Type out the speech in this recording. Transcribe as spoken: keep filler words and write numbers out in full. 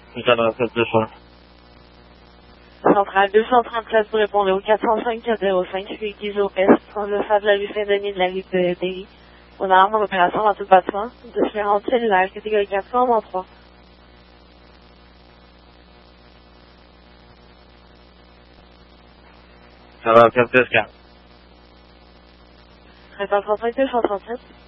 Centrale deux cents. Centrale deux cent trente-sept, vous répondez au quatre cent cinq quatre zéro cinq, je suis Guise au Est, transversale de la rue Saint-Denis de la rue de Derry. On a arme en opération dans tout bâtiment, de différentes cellulaires, catégorie quatre forme en trois. Ça va, quatre deux quatre. Répond trente-cinq deux cent trente-sept.